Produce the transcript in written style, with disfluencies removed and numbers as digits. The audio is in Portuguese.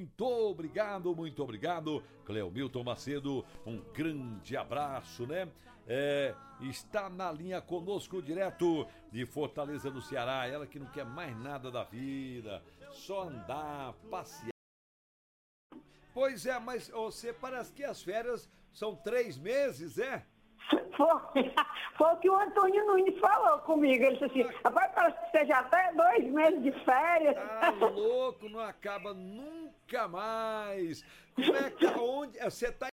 Muito obrigado. Cleomilton Macedo, um grande abraço, né? Está na linha conosco direto de Fortaleza, no Ceará. Ela que não quer mais nada da vida, só andar, passear. Pois é, mas você parece que as férias são 3 meses, é? Foi o que o Antônio Nunes falou comigo. Ele disse assim, rapaz, parece que seja até 2 meses de férias. Tá louco, não acaba nunca mais. Como é que, onde, você tá